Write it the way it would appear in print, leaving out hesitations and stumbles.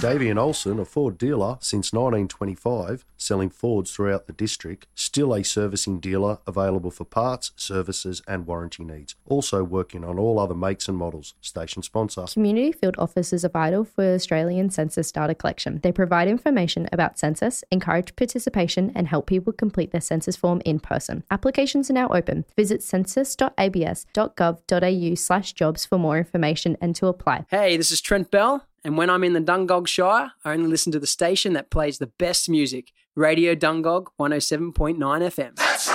Davey and Olsen, a Ford dealer since 1925, selling Fords throughout the district, still a servicing dealer available for parts, services and warranty needs. Also working on all other makes and models. Station sponsor. Community field offices are vital for Australian census data collection. They provide information about census, encourage participation and help people complete their census form in person. Applications are now open. Visit census.abs.gov.au/jobs for more information and to apply. Hey, this is Trent Bell, and when I'm in the Dungog Shire, I only listen to the station that plays the best music, Radio Dungog 107.9 FM.